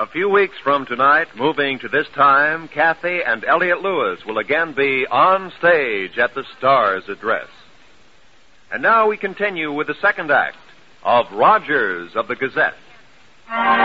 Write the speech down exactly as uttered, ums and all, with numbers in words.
A few weeks from tonight, moving to this time, Kathy and Elliot Lewis will again be on stage at the Star's address. And now we continue with the second act of Rogers of the Gazette.